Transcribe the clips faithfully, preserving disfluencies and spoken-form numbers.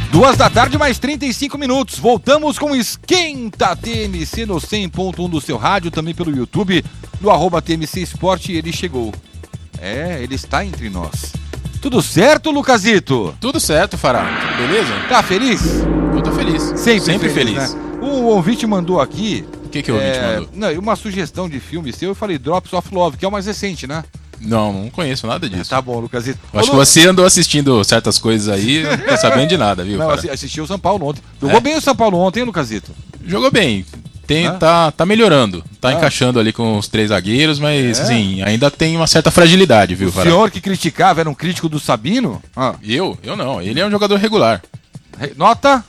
Duas da tarde, mais trinta e cinco minutos. Voltamos com Esquenta T M C no cem ponto um do seu rádio, também pelo YouTube, no arroba T M C Esporte. Ele chegou. É, ele está entre nós. Tudo certo, Lucasito? Tudo certo, Fará. Beleza? Tá feliz? Eu tô feliz. Sempre, Sempre feliz. feliz. Né? O ouvinte mandou aqui... O que que o ouvinte é, mandou? Não, uma sugestão de filme seu. Eu falei Drops of Love, que é o mais recente, né? Não, não conheço nada disso. Tá bom, Lucasito. Eu acho Ô, que você andou assistindo certas coisas aí, não tá sabendo de nada, viu? Não, Fará? assisti o São Paulo ontem. Jogou É? bem o São Paulo ontem, hein, Lucasito? Jogou bem. Tem, Ah? tá, tá melhorando. Tá Ah. encaixando ali com os três zagueiros, mas É? assim, ainda tem uma certa fragilidade, viu, O Fará? senhor que criticava era um crítico do Sabino? Ah, Eu? Eu não. Ele é um jogador regular. re- nota?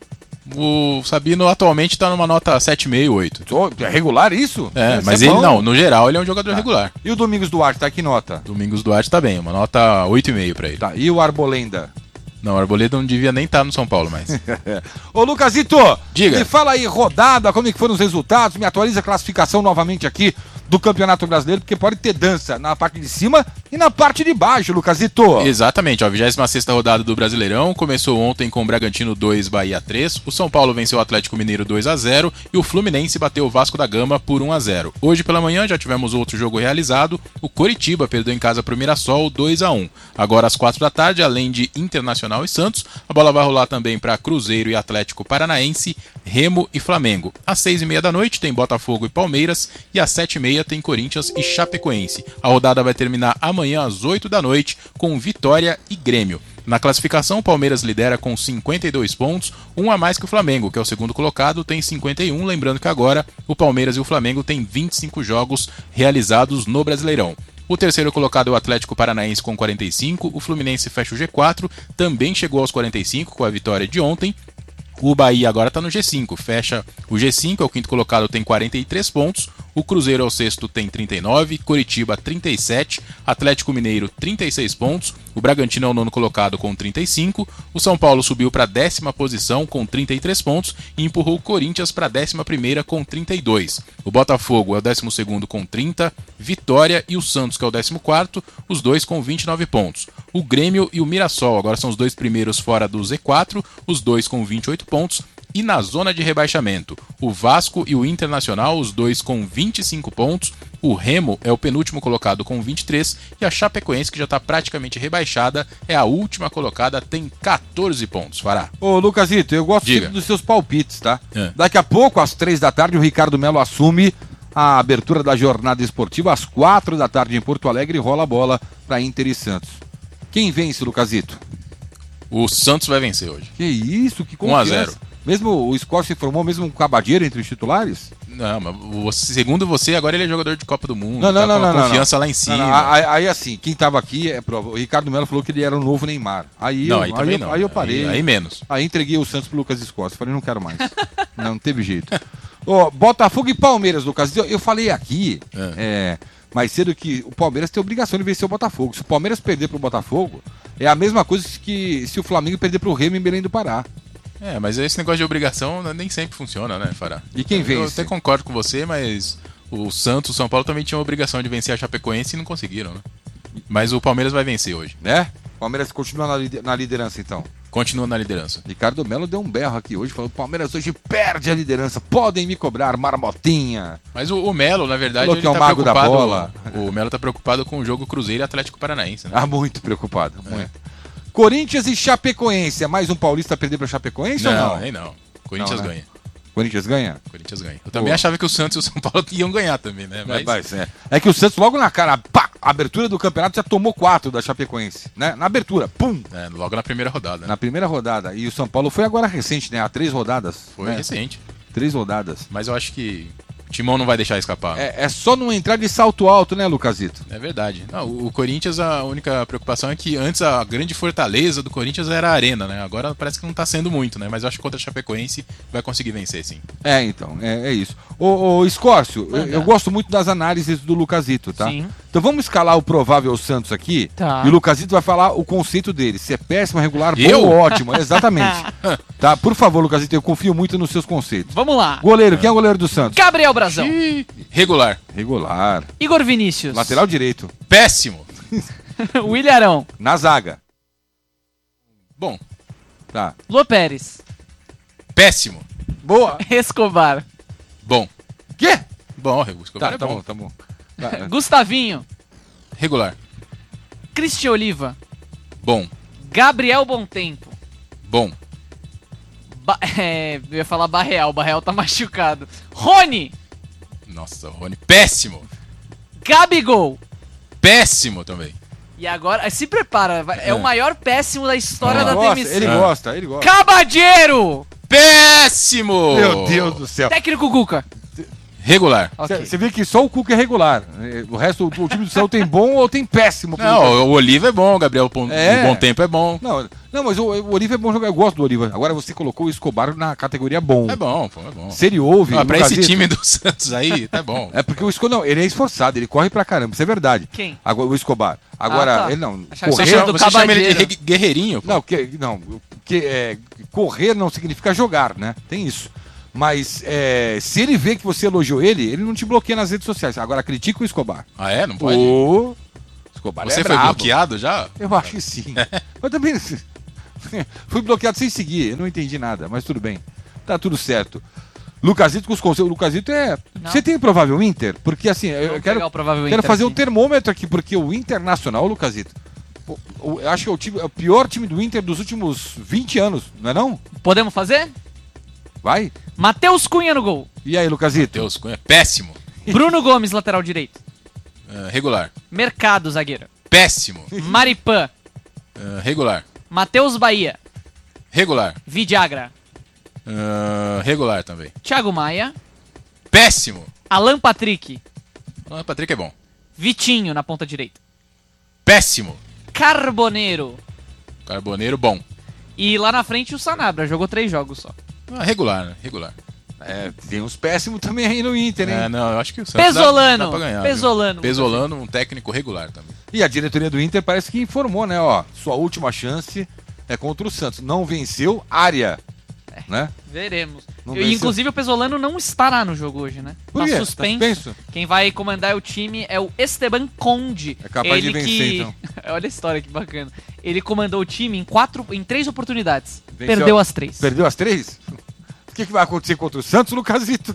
O Sabino atualmente tá numa nota sete vírgula cinco, oito. Oh, é regular isso? É, Isso mas é ele bom. não. No geral, ele é um jogador regular. E o Domingos Duarte, tá que nota? Domingos Duarte tá bem, uma nota oito vírgula cinco pra ele. Tá, e o Arbolenda? Não, o Arboleda não devia nem estar no São Paulo mais. Ô, Lucasito, Diga. me fala aí, rodada, como é que foram os resultados, me atualiza a classificação novamente aqui do Campeonato Brasileiro, porque pode ter dança na parte de cima e na parte de baixo, Lucasito. Exatamente, ó, a vigésima sexta rodada do Brasileirão começou ontem com o Bragantino dois, Bahia três, o São Paulo venceu o Atlético Mineiro dois a zero e o Fluminense bateu o Vasco da Gama por um a zero. Hoje pela manhã já tivemos outro jogo realizado, o Coritiba perdeu em casa pro Mirassol dois a um. Agora às quatro da tarde, além de Internacional e Santos, a bola vai rolar também para Cruzeiro e Atlético Paranaense, Remo e Flamengo. Às seis e meia da noite tem Botafogo e Palmeiras e às sete e meia tem Corinthians e Chapecoense. A rodada vai terminar amanhã às oito da noite com Vitória e Grêmio. Na classificação, o Palmeiras lidera com cinquenta e dois pontos, um a mais que o Flamengo, que é o segundo colocado, tem cinquenta e um. Lembrando que agora o Palmeiras e o Flamengo têm vinte e cinco jogos realizados no Brasileirão. O terceiro colocado é o Atlético Paranaense com quarenta e cinco, o Fluminense fecha o G quatro, também chegou aos quarenta e cinco com a vitória de ontem. O Bahia agora está no G cinco, fecha o G cinco, é o quinto colocado, tem quarenta e três pontos. O Cruzeiro é o sexto, tem trinta e nove, Coritiba trinta e sete, Atlético Mineiro trinta e seis pontos, o Bragantino é o nono colocado com trinta e cinco, o São Paulo subiu para a décima posição com trinta e três pontos e empurrou o Corinthians para a décima primeira com trinta e dois. O Botafogo é o décimo segundo com trinta, Vitória e o Santos, que é o décimo quarto, os dois com vinte e nove pontos. O Grêmio e o Mirassol agora são os dois primeiros fora do Z quatro, os dois com vinte e oito pontos. E na zona de rebaixamento, o Vasco e o Internacional, os dois com vinte e cinco pontos. O Remo é o penúltimo colocado com vinte e três. E a Chapecoense, que já está praticamente rebaixada, é a última colocada, tem quatorze pontos. Fará. Ô, Lucasito, eu gosto Diga. sempre dos seus palpites, tá? É. Daqui a pouco, às três da tarde, o Ricardo Melo assume a abertura da jornada esportiva. Às quatro da tarde em Porto Alegre, rola a bola para Inter e Santos. Quem vence, Lucasito? O Santos vai vencer hoje. Que isso, que um a confiança. zero. Mesmo o Score se formou, mesmo com Cabadeiro entre os titulares? Não, mas você- segundo você, agora ele é jogador de Copa do Mundo. Não, não, tá não, com a não, não, confiança não. lá em cima. Não, não, aí, aí, assim, quem tava aqui é prova. O Ricardo Melo falou que ele era o novo Neymar. Aí, Não, eu, aí também eu, não. aí eu parei. Aí, aí menos. Aí entreguei o Santos pro Lucas Escosta. Falei, não quero mais. Não, não teve jeito. Ó, Botafogo e Palmeiras, Lucas. Eu, eu falei aqui É. é, mais cedo que o Palmeiras tem obrigação de vencer o Botafogo. Se o Palmeiras perder pro Botafogo, é a mesma coisa que se o Flamengo perder pro Remo em Belém do Pará. É, mas esse negócio de obrigação nem sempre funciona, né, Fará? E quem Eu vence? até concordo com você, mas o Santos, o São Paulo também tinham a obrigação de vencer a Chapecoense e não conseguiram, né? Mas o Palmeiras vai vencer hoje. Né? Palmeiras continua na, lider- na liderança, então. Continua na liderança. Ricardo Melo deu um berro aqui hoje, falou: Palmeiras hoje perde a liderança. Podem me cobrar, marmotinha. Mas o, o Melo, na verdade, Falou ele que é o tá mago da preocupado. bola. O Melo tá preocupado com o jogo Cruzeiro e Atlético Paranaense, né? Ah, muito preocupado, muito. Corinthians e Chapecoense. É mais um paulista perder pra Chapecoense ou não, não? aí não. Corinthians Não, né? ganha. Corinthians ganha? Corinthians ganha. Eu também Boa. achava que o Santos e o São Paulo iam ganhar também, né? Mas... É, mas é. É que o Santos logo na cara, pá, a abertura do campeonato já tomou quatro da Chapecoense, né? Na abertura, pum, É, logo na primeira rodada. Né? na primeira rodada. E o São Paulo foi agora recente, né? Há três rodadas. Foi né? recente. Três rodadas. Mas eu acho que o Timão não vai deixar escapar. É, é só não entrar de salto alto, né, Lucasito? É verdade. Não, o o Corinthians, a única preocupação é que antes a grande fortaleza do Corinthians era a arena, né? Agora parece que não tá sendo muito, né? Mas eu acho que contra a Chapecoense vai conseguir vencer, sim. É, então, é, é isso. Ô, ô Escórcio, eu, eu gosto muito das análises do Lucasito, tá? Sim. Então vamos escalar o provável Santos aqui. Tá. E o Lucasito vai falar o conceito dele. Se é péssimo, regular, bom Eu? ou ótimo. Exatamente. Tá? Por favor, Lucasito, eu confio muito nos seus conceitos. Vamos lá. Goleiro, quem é o goleiro do Santos? Gabriel Brazão. Ih, regular. Regular. Igor Vinícius. Lateral direito. Péssimo. William Arão. Na zaga. Bom, Tá. Lua Pérez. Péssimo. Boa. Escobar. Bom. Quê? Bom, Escobar Tá, é tá bom. bom, tá bom. Tá. Gustavinho. Regular. Cristian Oliva. Bom. Gabriel Bontempo. Bom. Ba- é, eu ia falar Barreal, Barreal tá machucado. Rony. Nossa, Rony. Péssimo. Gabigol. Péssimo também. E agora, se prepara, vai- é, É. o maior péssimo da história Ele da gosta, T M C. ele Ah. gosta, ele gosta. Cabadeiro. Péssimo! Meu Deus do céu. Técnico Guca. Regular. Ok. Você vê que só o Cuca é regular. O resto, o time do céu tem bom ou tem péssimo. Não, o Oliva é bom, o Gabriel Pon... É. o Bom Tempo é bom. Não, não, mas o, o Oliva é bom jogar. Eu gosto do Oliva. Agora você colocou o Escobar na categoria bom. É bom, pô, é bom. Se ele ouve. Ah, pra esse Lucasito- time do Santos aí, tá bom. É porque o Escobar, não, ele é esforçado, ele corre pra caramba, isso é verdade. Quem? Agora, o Escobar. Agora, Ah, tá. ele não. Achava Você Correr chama, do você chama ele de Cabadeiro. re- guerreirinho, pô. Não, que, não que, é, correr não significa jogar, né? Tem isso. Mas é, se ele vê que você elogiou ele, ele não te bloqueia nas redes sociais. Agora, critica o Escobar. Ah, é? Não pode? O Escobar Você é foi brabo. bloqueado já? Eu acho que sim. Mas também fui bloqueado sem seguir, eu não entendi nada, mas tudo bem. Tá tudo certo. Lucasito com os conselhos. O Lucasito é. Não. Você tem provável Inter? Porque assim, eu Vamos quero, pegar o provável quero Inter fazer um aqui. termômetro aqui, porque o Internacional, Lucasito, o- o- eu acho que é o, time- é o pior time do Inter dos últimos vinte anos, não é não? Podemos fazer? Vai? Matheus Cunha no gol. E aí, Lucasito? Deus, Cunha. Péssimo. Bruno Gomes, lateral direito. Ah, regular. Mercado, zagueiro. Péssimo. Maripan. Ah, regular. Matheus Bahia. Regular. Vidagra. Ah, regular também. Thiago Maia. Péssimo. Alan Patrick. Ah, Patrick é bom. Vitinho na ponta direita. Péssimo. Carboneiro. Carboneiro, bom. E lá na frente o Sanabra. Jogou três jogos só. Ah, regular, né? Regular. É, tem uns péssimos também aí no Inter, hein? É, não, eu acho que o Santos dá- Pesolano. dá pra ganhar, viu? Pesolano. Pesolano, um técnico regular também. E a diretoria do Inter parece que informou, né? Ó, sua última chance é contra o Santos. Não venceu, área. Né? Veremos. Não E, venceu. inclusive o Pesolano não estará no jogo hoje, né? Por Tá quê? suspenso. Tá suspenso? Quem vai comandar o time é o Esteban Conde. É capaz de Ele vencer, que... então. Olha a história que bacana. Ele comandou o time em quatro, em três oportunidades. Venceu- Perdeu as três. Perdeu as três? O que, que vai acontecer contra o Santos, Lucasito?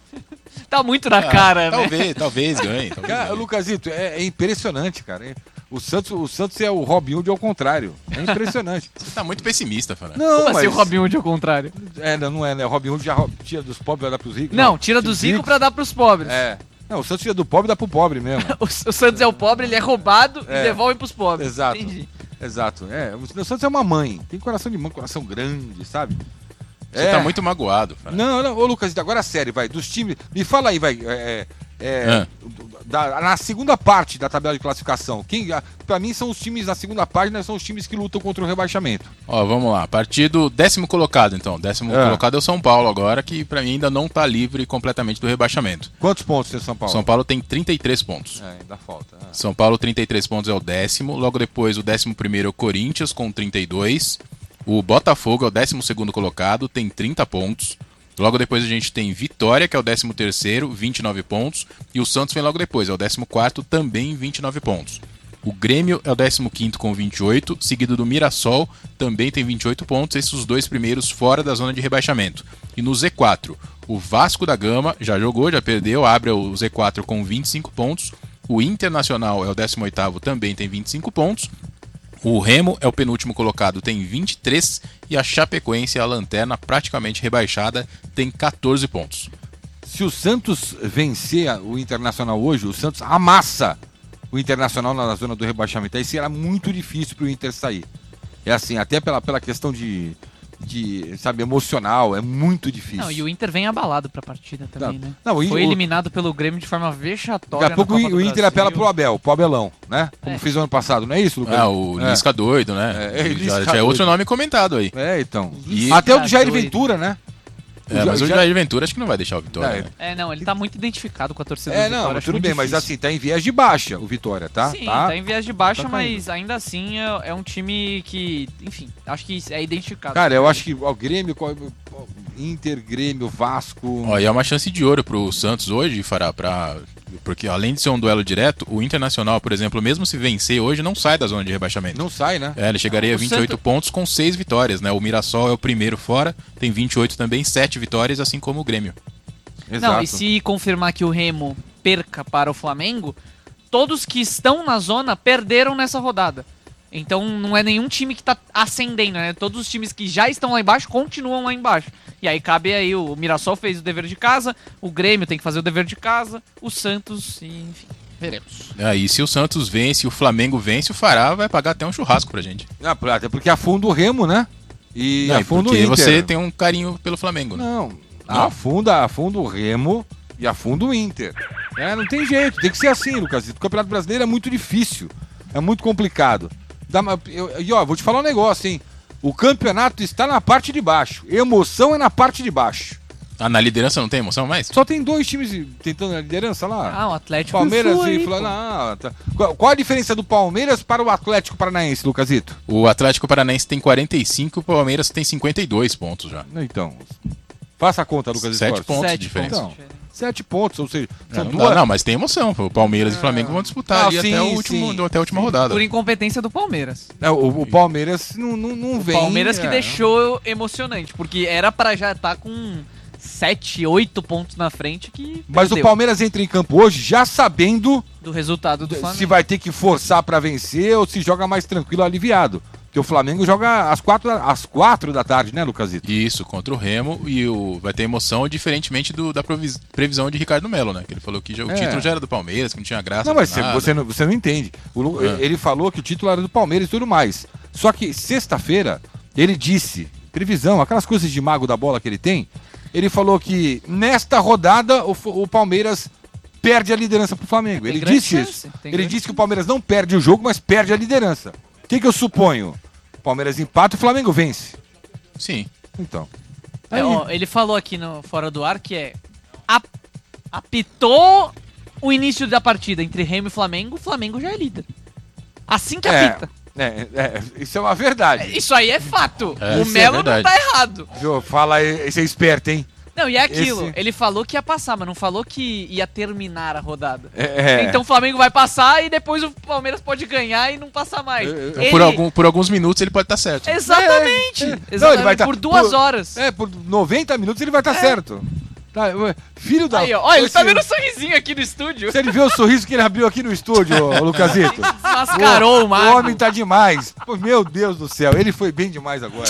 Tá muito na cara, Ah, né? talvez, talvez ganhe. Talvez Cara, ganhe. Lucasito, é, é impressionante, cara. É- O Santos, o Santos é o Robin Hood ao contrário. É impressionante. Você tá muito pessimista, Fernando. Não, Como mas... assim o Robin Hood ao contrário? É, não, não é, né? O Robin Hood já rou- tira dos pobres e vai dar pros ricos. Não, tira do dos Zico ricos. pra dar pros pobres. É. Não, o Santos tira do pobre e dá pro pobre mesmo. O, o Santos é o pobre, ele é roubado É. e devolve pros pobres. Exato. Entendi. Exato. É, o o Santos é uma mãe. Tem coração de mãe, coração grande, sabe? Você É. tá muito magoado, Fernando. Não, não, ô Lucas, agora sério, vai. Dos times. Me fala aí, vai. É, é, Ah. da- na segunda parte da tabela de classificação. Quem, a- pra mim são os times na segunda página, são os times que lutam contra o rebaixamento. Ó, vamos lá. A partir do décimo colocado, então. Décimo É. colocado é o São Paulo agora, que pra mim ainda não tá livre completamente do rebaixamento. Quantos pontos tem o São Paulo? São Paulo tem trinta e três pontos. É, ainda falta. Ah. São Paulo, trinta e três pontos, é o décimo. Logo depois, o décimo primeiro é o Corinthians, com trinta e dois. O Botafogo é o décimo segundo colocado, tem trinta pontos. Logo depois a gente tem Vitória, que é o décimo terceiro, vinte e nove pontos. E o Santos vem logo depois, é o décimo quarto, também vinte e nove pontos. O Grêmio é o décimo quinto com vinte e oito, seguido do Mirassol, também tem vinte e oito pontos. Esses os dois primeiros fora da zona de rebaixamento. E no Z quatro, o Vasco da Gama já jogou, já perdeu, abre o Z quatro com vinte e cinco pontos. O Internacional é o décimo oitavo, também tem vinte e cinco pontos. O Remo é o penúltimo colocado, tem vinte e três, e a Chapecoense é a lanterna praticamente rebaixada, tem quatorze pontos. Se o Santos vencer a- o Internacional hoje, o Santos amassa o Internacional na zona do rebaixamento. Aí será muito difícil pro Inter sair. É assim, até pela, pela questão de, de, sabe, emocional, é muito difícil. Não, e o Inter vem abalado pra partida também, Não, né? não, o- Foi o- eliminado pelo Grêmio de forma vexatória. Daqui a pouco na o, Copa do o Inter Brasil. apela pro Abel, pro Abelão, né? Como É. fez o ano passado, não é isso, Lucas? Ah, o é. Lisca doido, né? É, é, já, Lisca já é outro doido. nome comentado aí. É, então. E- Até o do Jair doido. Ventura, né? É, mas o Jair Ventura acho que não vai deixar o Vitória. É, né? É, não, ele tá muito identificado com a torcida É, do não, Vitória, acho tudo muito bem, mas difícil. assim, tá em viés de baixa o Vitória, tá? Sim, tá, em viés de baixa, tá mas ainda assim é, é um time que, enfim, acho que é identificado. Cara, eu acho que o Grêmio, qual- Inter, Grêmio, Vasco. Ó, e é uma chance de ouro pro Santos hoje, Fará, pra Porque além de ser um duelo direto, o Internacional, por exemplo, mesmo se vencer hoje, não sai da zona de rebaixamento. Não sai, né? É, ele chegaria Não, a vinte e oito Santos... pontos com seis vitórias, né? O Mirassol é o primeiro fora, tem vinte e oito também, sete vitórias, assim como o Grêmio. Exato. Não, e se confirmar que o Remo perca para o Flamengo, todos que estão na zona perderam nessa rodada. Então não é nenhum time que tá ascendendo, né? Todos os times que já estão lá embaixo continuam lá embaixo. E aí cabe aí, o Mirassol fez o dever de casa, o Grêmio tem que fazer o dever de casa, o Santos, e, enfim, veremos. Aí, se o Santos vence e o Flamengo vence, o Fará vai pagar até um churrasco pra gente. Ah, até porque afunda o Remo, né? E Não, afunda o porque Inter. você tem um carinho pelo Flamengo, né? Não, Não? afunda, afunda o Remo e afunda o Inter. É, não tem jeito, tem que ser assim, Lucas. O Campeonato Brasileiro é muito difícil, é muito complicado. Dá, eu, e ó, vou te falar um negócio, hein? O campeonato está na parte de baixo. Emoção é na parte de baixo. Ah, na liderança não tem emoção mais? Só tem dois times tentando a liderança lá. Ah, o Atlético Palmeiras e e o Flamengo. Tá. Qual, qual a diferença do Palmeiras para o Atlético Paranaense, Lucasito? O Atlético Paranaense tem quarenta e cinco, o Palmeiras tem cinquenta e dois pontos já. Então, faça a conta, Lucas. Sete Esporte. pontos Sete de diferença. Então, sete pontos, ou seja, É, são não, duas... dá, não, mas tem emoção. O Palmeiras e o Flamengo vão disputar Não, ali sim, até, o último, sim. até a última rodada. Por incompetência do Palmeiras. É, o, o Palmeiras não, não, não vem... Palmeiras que é. deixou emocionante, porque era pra já estar com sete, oito pontos na frente que Mas perdeu o Palmeiras entra em campo hoje já sabendo do resultado do Flamengo. se vai ter que forçar pra vencer ou se joga mais tranquilo, aliviado. Porque o Flamengo joga às quatro, da- às quatro da tarde, né, Lucasito? Isso, contra o Remo, e o, vai ter emoção diferentemente do, da provis- previsão de Ricardo Melo, né? Que ele falou que já- o É. título já era do Palmeiras, que não tinha graça. Não, mas pra você, nada. você não, você não entende. O Lu- É. Ele falou que o título era do Palmeiras e tudo mais. Só que sexta-feira ele disse, previsão, aquelas coisas de mago da bola que ele tem, ele falou que nesta rodada o, F- o Palmeiras perde a liderança pro Flamengo. Tem Ele grande disse chance, isso. tem Ele grande disse que o Palmeiras não perde o jogo, mas perde a liderança. O que, que eu suponho? O Palmeiras empata e o Flamengo vence. Sim. Então. É, Aí. ó, ele falou aqui no Fora do Ar que é ap- apitou o início da partida entre Remo e Flamengo, o Flamengo já é líder. Assim que É, apita. é, é, isso é uma verdade. Isso aí é fato. É, o isso é Melo não verdade. tá errado. Viu? Fala aí, você é esperto, hein? Não, e é aquilo. Esse- Ele falou que ia passar, mas não falou que ia terminar a rodada. É, é. Então o Flamengo vai passar e depois o Palmeiras pode ganhar e não passar mais. É, é. Ele- Por, algum, por alguns minutos ele pode estar certo. Exatamente. É, é. Não, Exatamente. ele vai tá- por duas por- horas. É, por noventa minutos ele vai estar certo. Tá, ué, filho da... Aí, ó. Olha, ele tá Esse- vendo um sorrisinho aqui no estúdio. Se ele vê o sorriso que ele abriu aqui no estúdio, ô, Lucasito. Mascarou o O Mago. homem tá demais. Pô, meu Deus do céu, ele foi bem demais agora.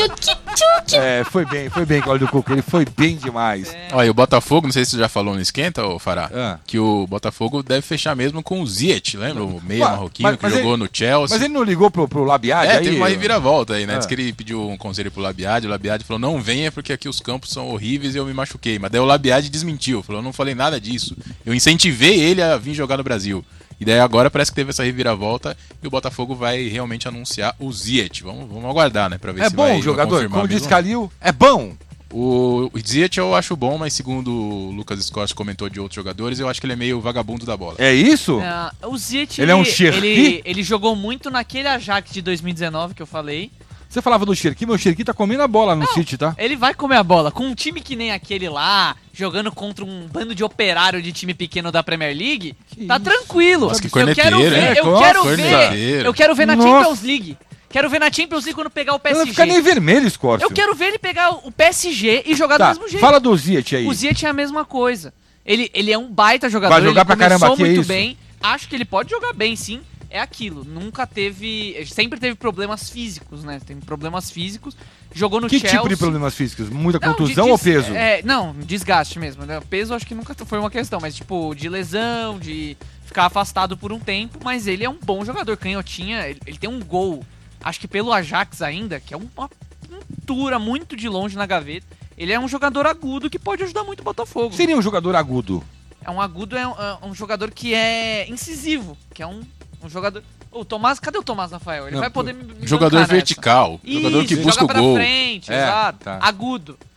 É, foi bem, foi bem, Cláudio Cuco, ele foi bem demais. Olha, e o Botafogo, não sei se você já falou no Esquenta, ô Fará, Ah. que o Botafogo deve fechar mesmo com o Ziyech, lembra? O meia Mas- marroquino mas- que mas jogou ele- no Chelsea. Mas ele não ligou pro, pro Labiade É, aí? teve uma reviravolta aí, né? Ah. Diz que ele pediu um conselho pro Labiade, o Labiade falou, não venha porque aqui os campos são horríveis e eu me machuquei. Mas daí o Labiade desmentiu, falou, eu não falei nada disso. Eu incentivei ele a vir jogar no Brasil. E daí agora parece que teve essa reviravolta e o Botafogo vai realmente anunciar o Ziyech. Vamos, vamos aguardar, né? Pra ver É se bom vai o jogador, confirmar como diz mesmo. Calil, é bom. O, o Ziyech eu acho bom, mas segundo o Lucas Scott comentou de outros jogadores, eu acho que ele é meio vagabundo da bola. É isso? Ah, o Ziyech, Ele é um ele, Cherki? ele, ele jogou muito naquele Ajax de dois mil e dezenove que eu falei. Você falava do Cherki, mas o Cherki tá comendo a bola no City, tá? Ele vai comer a bola. Com um time que nem aquele lá, jogando contra um bando de operário de time pequeno da Premier League, Que tá isso? tranquilo. Nossa, que eu quero corneteiro, ver, hein? eu Nossa, quero ver, corneteiro. eu quero ver na Nossa. Champions League. Quero ver na Champions League quando pegar o Ele não P S fica nem G. vermelho, Scorpio. Eu quero ver ele pegar o P S G e jogar Tá, do mesmo jeito. fala do Ziyech aí. O Ziyech é a mesma coisa. Ele, ele é um baita jogador, Vai jogar ele pra começou caramba aqui, é muito isso? bem. Acho que ele pode jogar bem, sim. É aquilo, nunca teve... Sempre teve problemas físicos, né? Tem problemas físicos. Jogou no Que Chelsea. tipo de problemas físicos? Muita Não, contusão de- ou de- peso? É, não, desgaste mesmo. Né? Peso acho que nunca foi uma questão, mas tipo, de lesão, de ficar afastado por um tempo. Mas ele é um bom jogador, canhotinha. Ele, ele tem um gol, acho que pelo Ajax ainda, que é uma pintura muito de longe na gaveta. Ele é um jogador agudo que pode ajudar muito o Botafogo. Seria um jogador agudo. É um agudo, é um, é um jogador que é incisivo, que é um, um jogador... O Tomás, cadê o Tomás Rafael? Ele Não, vai poder me, me Jogador bancar nessa. vertical, jogador que Isso, busca joga o gol. pra frente, É, exato. tá. Agudo.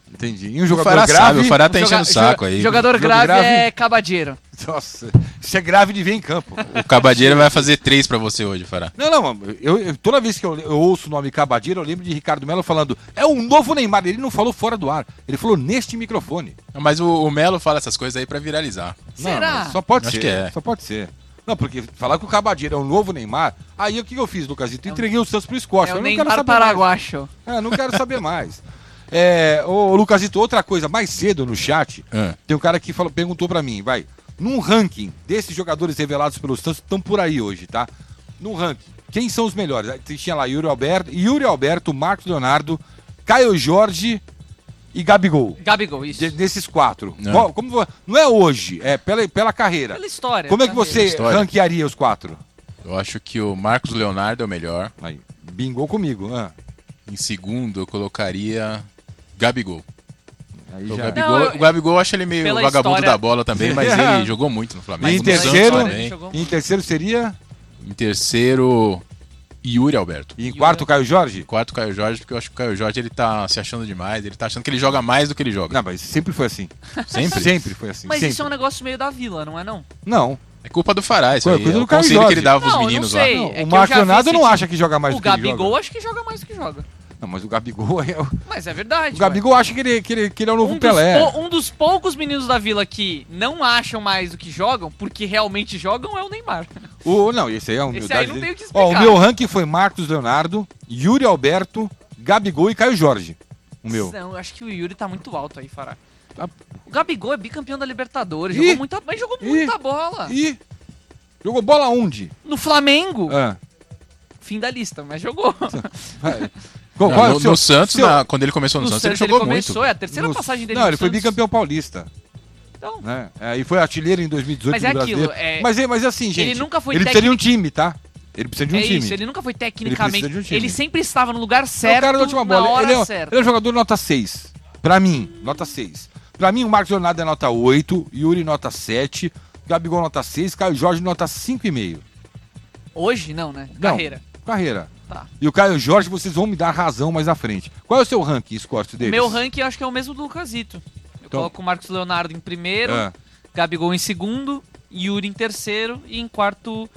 Entendi. E um O jogador Fará grave... sabe, o Fará tá Joga- enchendo o saco joga- aí. Jogador Jogo grave, grave. é cabadeiro. Nossa, isso é grave de ver em campo. O Cabadeira vai fazer três pra você hoje, Fará. Não, não, eu, eu- toda vez que eu, eu ouço o nome Cabadeira, eu lembro de Ricardo Melo falando, é um novo Neymar. Ele não falou fora do ar, ele falou neste microfone. Mas o, o Melo fala essas coisas aí pra viralizar. Não, Será? mas só pode Acho ser, que é. só pode ser. Não, porque falar que o Cabadeira é um novo Neymar, aí o que eu fiz, Lucasito? Entreguei o Santos pro Scorch. É eu o não quero Neymar saber mais. paraguacho. É, não quero saber mais. É, ô, Lucasito, outra coisa, mais cedo no chat, Ah. tem um cara que falou, perguntou pra mim, vai, num ranking desses jogadores revelados pelos Santos, estão por aí hoje, tá? Num ranking, quem são os melhores? Aí tinha lá Yuri Alberto, Yuri Alberto, Marcos Leonardo, Caio Jorge e Gabigol. Gabigol, isso. De- desses quatro. Não. Qual- como, vo- não é hoje, é pela, pela carreira. Pela história. Como é que carreira. você História. ranquearia os quatro? Eu acho que o Marcos Leonardo é o melhor. Aí, bingou comigo. Ah, Em segundo, eu colocaria Gabigol. aí O já. Gabigol, Não, eu- o Gabigol eu acho ele meio pela vagabundo história- da bola também, mas ele jogou muito no Flamengo. E em no Santos terceiro, também. jogou- em terceiro seria? Em terceiro, Yuri Alberto. E em Yuri. quarto, Caio Jorge? Quarto, Caio Jorge, porque eu acho que o Caio Jorge ele tá se achando demais, ele tá achando que ele joga mais do que ele joga. Não, mas sempre foi assim. Sempre? Sempre foi assim. Mas sempre. isso é um negócio meio da vila, não é não? Não. É culpa do Fará, isso Coisa- aí. coisa É do o Caio conselho que Jorge. ele dava pros Não, eu não meninos sei. lá. Não, é que o eu Marcos já vi Leonardo esse não time. acha que joga mais O do que ele Gabigol joga. acho que joga mais do que joga. Não, mas o Gabigol é. O Mas é verdade. o Gabigol acha que ele, que ele, que ele é o novo um dos, Pelé. pou- um dos poucos meninos da vila que não acham mais do que jogam, porque realmente jogam, é o Neymar. O, não, esse aí é a Esse humildade aí não dele. tem o que Ó, o explicar. meu ranking foi Marcos Leonardo, Yuri Alberto, Gabigol e Caio Jorge. O meu. Não, eu acho que o Yuri tá muito alto aí, Fará. Tá. O Gabigol é bicampeão da Libertadores, Ih! jogou muita, mas jogou Ih! muita bola. E jogou bola onde? No Flamengo, Ah. fim da lista, mas jogou. Vai. Qual, Não, qual é no, o seu- no Santos, seu- na- quando ele começou no, No Santos, Santos ele ele jogou começou, muito. é a terceira no- passagem dele Não, no ele foi Santos. bicampeão paulista. Então, Né? É, e foi artilheiro em dois mil e dezoito Mas do é aquilo, Brasileiro. é- Mas, é- mas assim, gente, ele nunca foi ele precisa de técnico- um time, tá? Ele precisa de um é time. isso, ele nunca foi tecnicamente. precisa de um time. Ele sempre estava no lugar É certo, o cara da última na bola. hora Ele é, certa. ele é um jogador nota seis. Pra mim, nota seis. Pra mim, o Marcos Leonardo é nota oito, Yuri nota sete, Gabigol nota seis, Caio Jorge nota cinco vírgula cinco. Hoje não, né? Não, Carreira. Carreira. Tá. E o Caio Jorge, vocês vão me dar razão mais à frente. Qual é o seu ranking, Scott, deles? Meu ranking eu acho que é o mesmo do Lucasito. Eu Então- coloco o Marcos Leonardo em primeiro, É. Gabigol em segundo, Yuri em terceiro e em quarto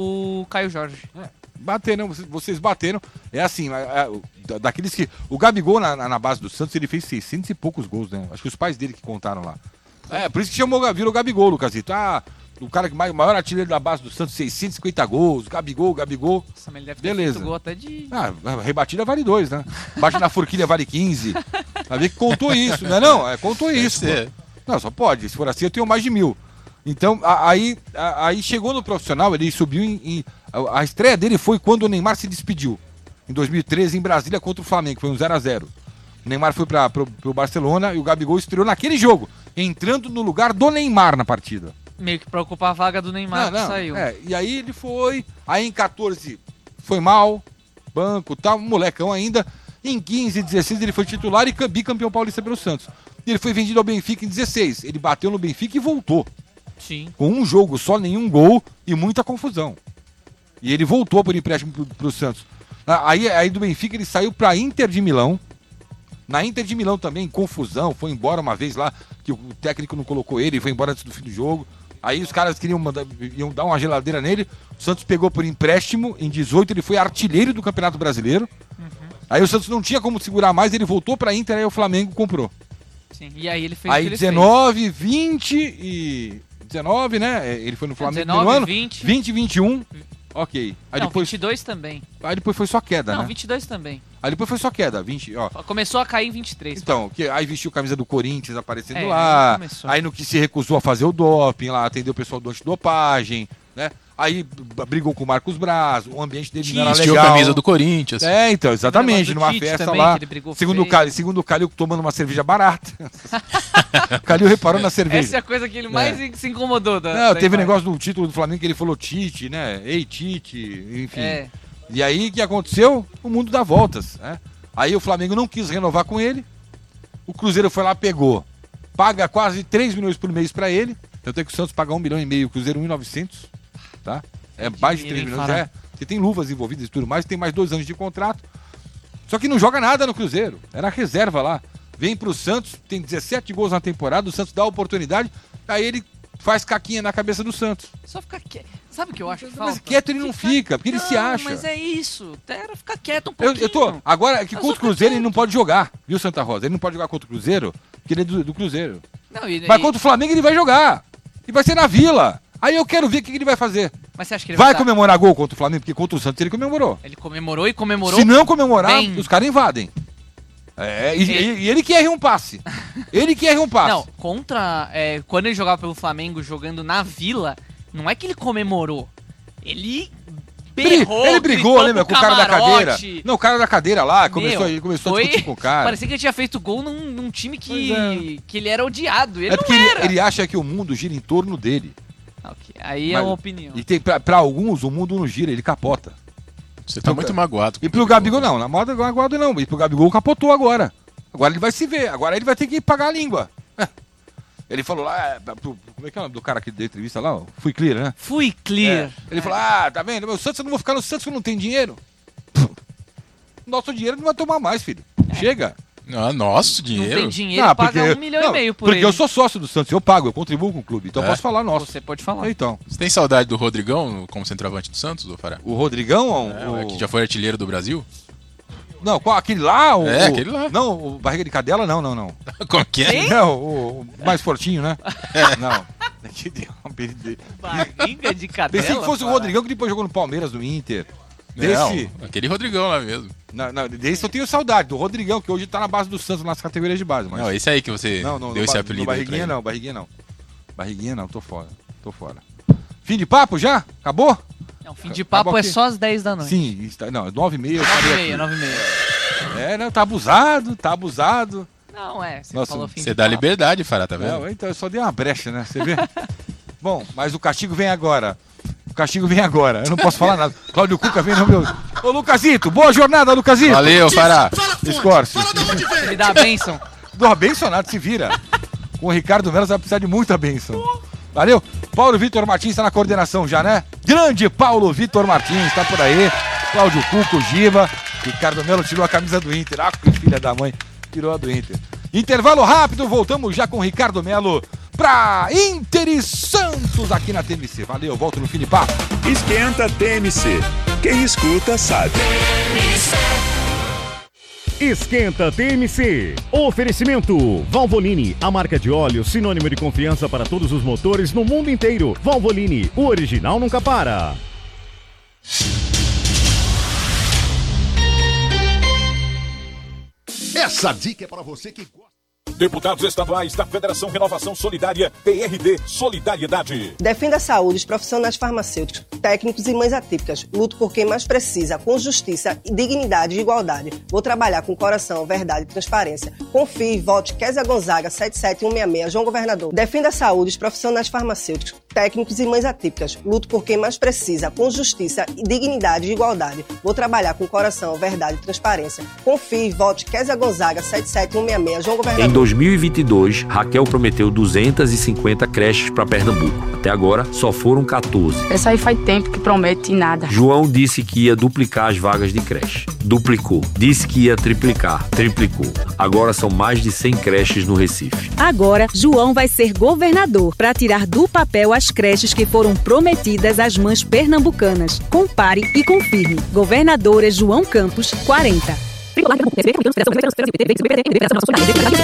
o Caio Jorge. Bateram, vocês- vocês bateram. É assim, é, é, o- da- daqueles que. O Gabigol na, na- na base do Santos, ele fez seiscentos e poucos gols, né? Acho que os pais dele que contaram lá. É, por isso que chamou, virou Gabigol, Lucasito. Ah, o cara que mais, o maior artilheiro da base do Santos, seiscentos e cinquenta gols, Gabigol, Gabigol. Nossa, mas ele deve ter Beleza. feito gol até de... Ah, a rebatida vale dois, né? Bate na forquilha vale quinze. Vai ver que contou isso, não é não? É, contou isso. pô. ser. Não, só pode. Se for assim, eu tenho mais de mil. Então, a- aí, a- aí chegou no profissional, ele subiu em, em- a, a estreia dele foi quando o Neymar se despediu. Em dois mil e treze, em Brasília, contra o Flamengo. Foi um zero a zero. O Neymar foi para o Barcelona e o Gabigol estreou naquele jogo, entrando no lugar do Neymar na partida. Meio que pra ocupar a vaga do Neymar que saiu. É, e aí ele foi. Aí em quatorze foi mal, banco, tal, molecão ainda. Em quinze e dezesseis ele foi titular e cam- bicampeão paulista pelo Santos. E ele foi vendido ao Benfica em dezesseis. Ele bateu no Benfica e voltou. Sim. Com um jogo só, nenhum gol e muita confusão. E ele voltou por empréstimo pro, pro Santos. Ah, Aí, aí do Benfica ele saiu pra Inter de Milão. Na Inter de Milão também, confusão. Foi embora uma vez lá, que o técnico não colocou ele, foi embora antes do fim do jogo. Aí os caras queriam mandar, iam dar uma geladeira nele. O Santos pegou por empréstimo. Em dezoito ele foi artilheiro do Campeonato Brasileiro. Aí o Santos não tinha como segurar mais, ele voltou pra Inter, aí o Flamengo comprou. Sim. E aí ele fez o Aí que ele dezenove, vinte e... dezenove, né? Ele foi no Flamengo no dezenove, ano. vinte. vinte, vinte e um. Ok. Aí Não, depois, vinte e dois também. aí depois foi só queda, Não, né? vinte e dois também. Aí depois foi só queda, vinte, ó. Começou a cair em vinte e três. Então, que, aí vestiu a camisa do Corinthians aparecendo É, lá. aí começou. Aí no que se recusou a fazer o doping lá, atendeu o pessoal do antidopagem, né? Aí b- brigou com o Marcos Braz, o ambiente dele não era Vestiu a legal. camisa do Corinthians. É, então, exatamente, O negócio do numa Tite festa também, lá. que ele brigou Segundo o feio. Calil, segundo o Calil tomando uma cerveja barata. O Calil reparou na cerveja. Essa é a coisa que ele mais se incomodou da. Não, da teve um imagem. negócio do título do Flamengo que ele falou Tite, né? Ei, Tite, enfim. É. E aí, o que aconteceu? O mundo dá voltas, né? Aí o Flamengo não quis renovar com ele. O Cruzeiro foi lá, pegou. Paga quase três milhões por mês pra ele. Tanto é que o Santos paga um milhão e meio, o Cruzeiro um milhão e novecentos. Tá? É mais de três dinheiro, hein, milhões. Fará? É. Você tem luvas envolvidas e tudo mais, tem mais dois anos de contrato. Só que não joga nada no Cruzeiro. Era reserva lá. vem pro Santos, tem dezessete gols na temporada, o Santos dá a oportunidade, aí ele faz caquinha na cabeça do Santos. Só ficar quieto. Sabe o que eu acho que Mas falta? quieto ele não fica, porque ele Não, se acha. mas é isso. Era ficar quieto um Eu, pouquinho. eu tô. Agora, que Eu contra o só Cruzeiro fico ele não pode jogar, viu, Santa Rosa? Ele não pode jogar contra o Cruzeiro, porque ele é do, do Cruzeiro. Não, e, Mas e- contra o Flamengo ele vai jogar. E vai ser na Vila. Aí eu quero ver o que que ele vai fazer. Mas você acha que ele Vai dar- comemorar gol contra o Flamengo, porque contra o Santos ele comemorou. Ele comemorou e comemorou. Se não comemorar, bem. os caras invadem. É, e, Ele- e- e ele que erra um passe. Ele que erra um passe. Não, contra. é, quando ele jogava pelo Flamengo jogando na Vila, não é que ele comemorou. Ele Ele, berrou, ele brigou, gritou lembra? pro Com o cara da camarote. cadeira. Não, o cara da cadeira lá, começou, Meu, ele começou foi- a discutir com o cara. Parecia que ele tinha feito gol num, num time que, Pois que ele era odiado. Ele É porque não ele, era. ele acha que o mundo gira em torno dele. Ok, aí é Mas- uma opinião. E tem, pra, pra alguns, o mundo não gira, ele capota. Você tá muito magoado. E pro Gabigol, não, na moda magoado não. E pro Gabigol capotou agora. Agora ele vai se ver, agora ele vai ter que pagar a língua. Ele falou lá, é, pro- como é que é o nome do cara que deu entrevista lá? ó? Fui clear, né? Fui clear. É. Ele falou, ah, tá vendo? Meu Santos, eu não vou ficar no Santos que não tem dinheiro. Nosso dinheiro não vai tomar mais, filho. Chega. Ah, nosso Não dinheiro. tem dinheiro, Ah, paga um milhão não, e meio por Porque ele. eu sou sócio do Santos, eu pago, eu contribuo com o clube. Então É? eu posso falar nosso. Você pode falar. Então, Você tem saudade do Rodrigão como centroavante do Santos, ô Fará? o Rodrigão, É, o... que já foi artilheiro do Brasil? Não, qual, aquele lá? O, É, o- aquele lá. Não, o Barriga de Cadela, não, não, não. Como que é? Sim? Não, o, o mais fortinho, né? Não. Que deu um apelido dele. Barriga de cadela. Pensei que fosse o cara. Rodrigão que depois jogou no Palmeiras, no Inter. Não, Desse, aquele Rodrigão lá mesmo. não, não, desse eu tenho saudade, do Rodrigão, que hoje tá na base do Santos, nas categorias de base. Mas... Não, esse aí que você Não, não, deu no esse ba- apelido no aí pra Barriguinha ele. não, barriguinha não. Barriguinha não, tô fora. Tô fora. Fim de papo já? Acabou? Não, fim de papo Acabou é aqui? só às dez da noite. Sim, está, não, nove e meia eu nove e parei meia, aqui. nove e meia. É, não, tá abusado, tá abusado. Não, é, você Nossa, falou fim Você de dá papo. liberdade, Fará, tá vendo? Não, então eu só dei uma brecha, né? Você vê? Bom, mas o castigo vem agora. O castigo vem agora. Eu não posso falar nada. Cláudio Cuca vem no meu. Ô, Lucasito, boa jornada, Lucasito. Valeu, Fará. Escorce. Me dá a bênção. Do abençonado, se vira. Com o Ricardo Melo, você vai precisar de muita bênção. Valeu. Paulo Vitor Martins está na coordenação já, né? Grande Paulo Vitor Martins, tá por aí. Cláudio Cuca, o Giva. Ricardo Melo tirou a camisa do Inter. Ah, que filha da mãe. Tirou a do Inter. Intervalo rápido, voltamos já com o Ricardo Melo pra Inter e Santos aqui na T M C. Valeu, volto no fim de papo. Esquenta T M C. Quem escuta sabe. Esquenta T M C. Oferecimento Valvoline, a marca de óleo sinônimo de confiança para todos os motores no mundo inteiro. Valvoline, o original nunca para. Essa dica é para você que gosta. Deputados estaduais da Federação Renovação Solidária, P R D Solidariedade. Defenda a saúde dos profissionais farmacêuticos, técnicos e mães atípicas. Luto por quem mais precisa, com justiça, dignidade e igualdade. Vou trabalhar com coração, verdade e transparência. Confie, vote Kézia Gonzaga, sete sete um seis seis, João Governador. Defenda a saúde dos profissionais farmacêuticos, técnicos e mães atípicas. Luto por quem mais precisa, com justiça, dignidade e igualdade. Vou trabalhar com coração, verdade e transparência. Confie, vote Kézia Gonzaga, sete sete um seis seis, João Governador. Em dois mil e vinte e dois, Raquel prometeu duzentas e cinquenta creches para Pernambuco. Até agora, só foram quatorze. Essa aí faz tempo que promete nada. João disse que ia duplicar as vagas de creche. Duplicou. Disse que ia triplicar. Triplicou. Agora são mais de cem creches no Recife. Agora, João vai ser governador para tirar do papel as creches que foram prometidas às mães pernambucanas. Compare e confirme. Governadora João Campos, quarenta.